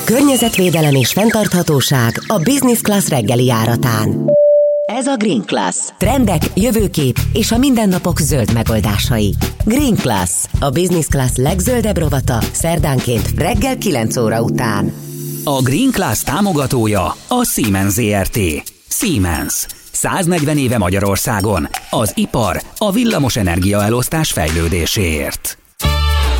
Környezetvédelem és fenntarthatóság a Business Class reggeli járatán. Ez a Green Class. Trendek, jövőkép és a mindennapok zöld megoldásai. Green Class, a Business Class legzöldebb rovata, szerdánként reggel 9 óra után. A Green Class támogatója a Siemens Zrt. Siemens. 140 éve Magyarországon. Az ipar, a villamos energiaelosztás fejlődéséért.